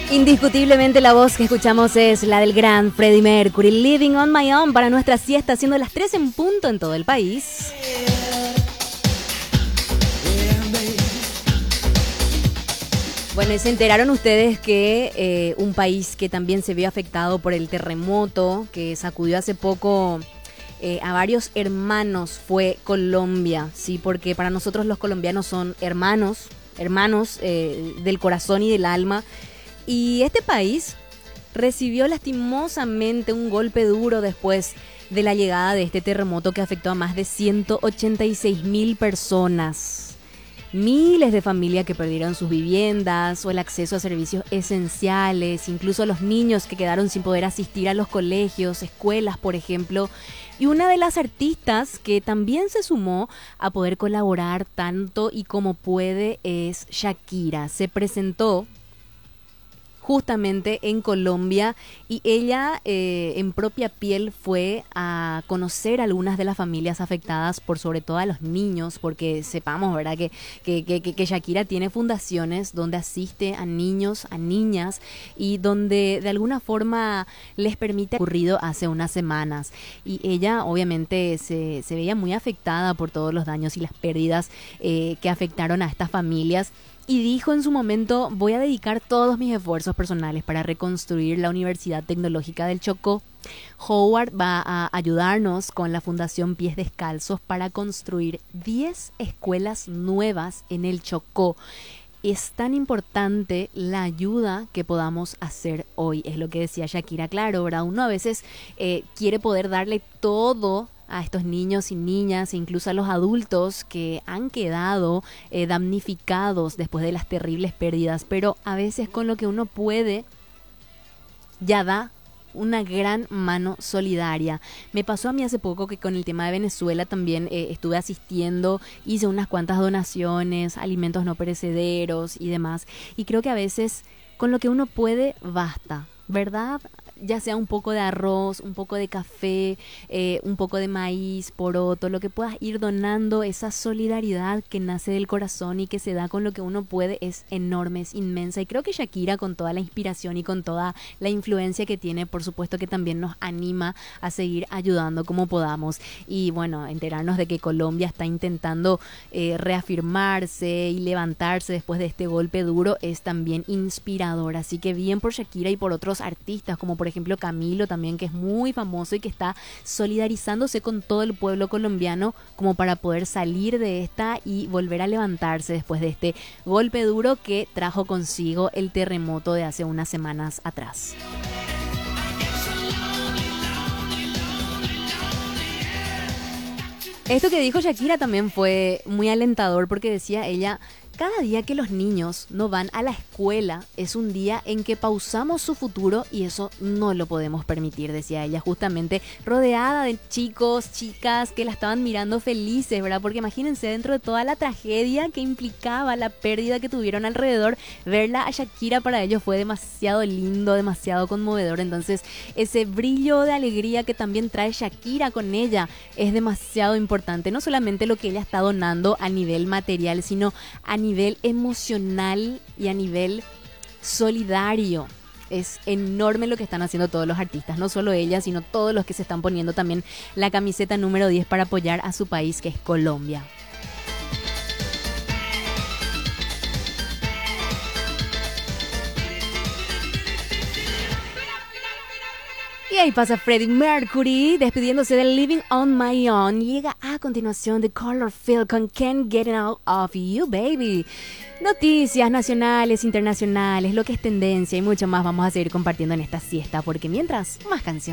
Indiscutiblemente la voz que escuchamos es la del gran Freddie Mercury, Living on My Own, para nuestra siesta, siendo las 3 en punto en todo el país. Bueno, y se enteraron ustedes que un país que también se vio afectado por el terremoto que sacudió hace poco a varios hermanos fue Colombia, ¿sí? Porque para nosotros los colombianos son hermanos del corazón y del alma. Y este país recibió lastimosamente un golpe duro después de la llegada de este terremoto que afectó a más de 186.000 personas. Miles de familias que perdieron sus viviendas o el acceso a servicios esenciales, incluso los niños que quedaron sin poder asistir a los colegios, escuelas, por ejemplo. Y una de las artistas que también se sumó a poder colaborar tanto y como puede es Shakira. Se presentó justamente en Colombia y ella en propia piel fue a conocer algunas de las familias afectadas, por sobre todo a los niños, porque sepamos, ¿verdad?, que Shakira tiene fundaciones donde asiste a niños, a niñas y donde de alguna forma les permite ocurrido hace unas semanas. Y ella obviamente se veía muy afectada por todos los daños y las pérdidas que afectaron a estas familias. Y dijo en su momento: voy a dedicar todos mis esfuerzos personales para reconstruir la Universidad Tecnológica del Chocó. Howard va a ayudarnos con la Fundación Pies Descalzos para construir 10 escuelas nuevas en el Chocó. Es tan importante la ayuda que podamos hacer hoy, es lo que decía Shakira. Claro, ¿verdad? Uno a veces quiere poder darle todo a estos niños y niñas e incluso a los adultos que han quedado damnificados después de las terribles pérdidas, pero a veces con lo que uno puede ya da una gran mano solidaria. Me pasó a mí hace poco que con el tema de Venezuela también estuve asistiendo, hice unas cuantas donaciones, alimentos no perecederos y demás, y creo que a veces con lo que uno puede basta, ¿verdad? Ya sea un poco de arroz, un poco de café, un poco de maíz, poroto, lo que puedas ir donando. Esa solidaridad que nace del corazón y que se da con lo que uno puede es enorme, es inmensa. Y creo que Shakira, con toda la inspiración y con toda la influencia que tiene, por supuesto que también nos anima a seguir ayudando como podamos. Y bueno, enterarnos de que Colombia está intentando reafirmarse y levantarse después de este golpe duro es también inspirador. Así que bien por Shakira y por otros artistas, como por ejemplo Camilo también, que es muy famoso y que está solidarizándose con todo el pueblo colombiano como para poder salir de esta y volver a levantarse después de este golpe duro que trajo consigo el terremoto de hace unas semanas atrás. Esto que dijo Shakira también fue muy alentador, porque decía ella: cada día que los niños no van a la escuela es un día en que pausamos su futuro y eso no lo podemos permitir, decía ella, justamente rodeada de chicos, chicas que la estaban mirando felices, ¿verdad? Porque imagínense, dentro de toda la tragedia que implicaba la pérdida que tuvieron alrededor, verla a Shakira para ellos fue demasiado lindo, demasiado conmovedor. Entonces, ese brillo de alegría que también trae Shakira con ella es demasiado importante. No solamente lo que ella está donando a nivel material, sino a nivel emocional y a nivel solidario. Es enorme lo que están haciendo todos los artistas, no solo ella, sino todos los que se están poniendo también la camiseta número 10 para apoyar a su país, que es Colombia. Y ahí pasa Freddie Mercury despidiéndose de Living on My Own. Llega a continuación The Color Field con Can't Get Out of You, Baby. Noticias nacionales, internacionales, lo que es tendencia y mucho más vamos a seguir compartiendo en esta siesta, porque mientras, más canciones.